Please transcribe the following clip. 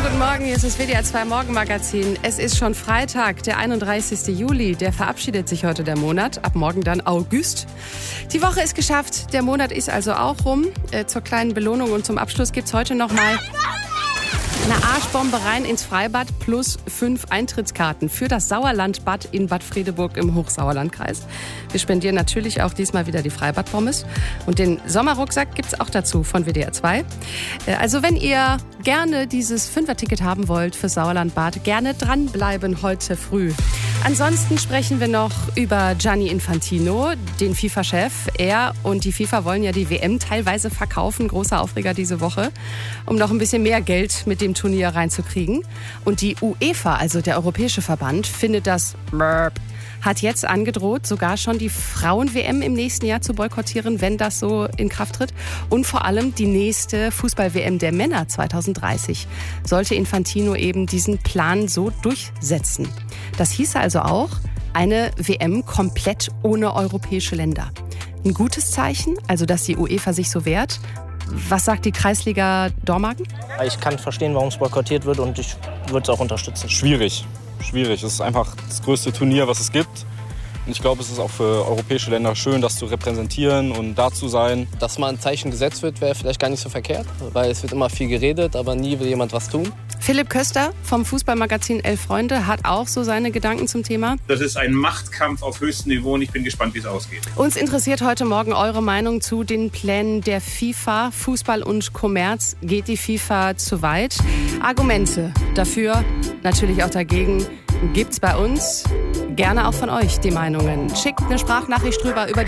guten Morgen, hier ist das WDR 2 Morgenmagazin. Es ist schon Freitag, der 31. Juli. Der verabschiedet sich heute der Monat, ab morgen dann August. Die Woche ist geschafft, der Monat ist also auch rum. Zur kleinen Belohnung und zum Abschluss gibt's heute nochmal eine Arschbombe rein ins Freibad plus 5 Eintrittskarten für das Sauerlandbad in Bad Fredeburg im Hochsauerlandkreis. Wir spendieren natürlich auch diesmal wieder die Freibadpommes. Und den Sommerrucksack gibt's auch dazu von WDR 2. Also wenn ihr gerne dieses 5er-Ticket haben wollt fürs Sauerlandbad, gerne dranbleiben heute früh. Ansonsten sprechen wir noch über Gianni Infantino, den FIFA-Chef. Er und die FIFA wollen ja die WM teilweise verkaufen. Großer Aufreger diese Woche, um noch ein bisschen mehr Geld mit dem Turnier reinzukriegen. Und die UEFA, also der Europäische Verband, findet das hat jetzt angedroht, sogar schon die Frauen-WM im nächsten Jahr zu boykottieren, wenn das so in Kraft tritt. Und vor allem die nächste Fußball-WM der Männer 2030 sollte Infantino eben diesen Plan so durchsetzen. Das hieße also auch eine WM komplett ohne europäische Länder. Ein gutes Zeichen, also dass die UEFA sich so wehrt. Was sagt die Kreisliga Dormagen? Ich kann verstehen, warum es boykottiert wird, und ich würde es auch unterstützen. Schwierig. Es ist einfach das größte Turnier, was es gibt. Und ich glaube, es ist auch für europäische Länder schön, das zu repräsentieren und da zu sein. Dass mal ein Zeichen gesetzt wird, wäre vielleicht gar nicht so verkehrt, weil es wird immer viel geredet, aber nie will jemand was tun. Philipp Köster vom Fußballmagazin Elf Freunde hat auch so seine Gedanken zum Thema. Das ist ein Machtkampf auf höchstem Niveau und ich bin gespannt, wie es ausgeht. Uns interessiert heute Morgen eure Meinung zu den Plänen der FIFA. Fußball und Kommerz. Geht die FIFA zu weit? Argumente dafür, natürlich auch dagegen, gibt's bei uns. Gerne auch von euch die Meinungen. Schickt eine Sprachnachricht drüber über die